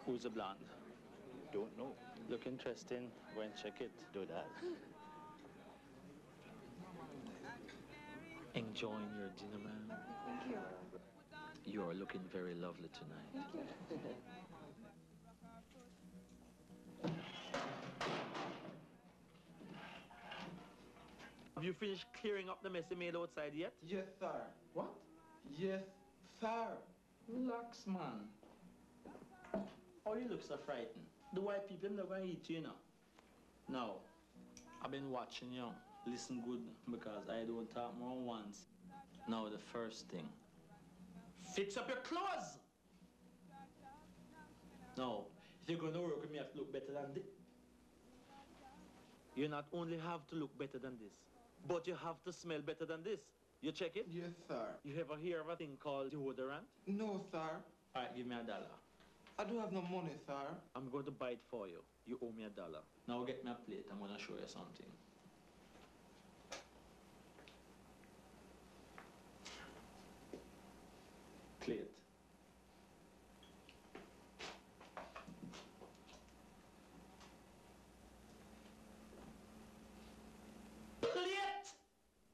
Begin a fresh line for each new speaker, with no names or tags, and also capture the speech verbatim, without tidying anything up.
Who's the blonde?
Don't know.
Look interesting. Go and check it.
Do that.
Enjoying your dinner, man.
Thank you.
You are looking very lovely tonight.
Thank you.
Have you finished clearing up the mess you made outside yet?
Yes, sir.
What?
Yes, sir.
Relax, man. Oh, you look so frightened. The white people, they're going to eat you, you know. Now, I've been watching you. Listen good, because I don't talk more once. Now, the first thing. Fix up your clothes! No, if you're going to work with me, you have to look better than this. You not only have to look better than this, but you have to smell better than this. You check it?
Yes, sir.
You ever hear of a thing called deodorant?
No, sir.
All right, give me a dollar.
I don't have no money, sir.
I'm going to buy it for you. You owe me a dollar. Now get me a plate. I'm going to show you something.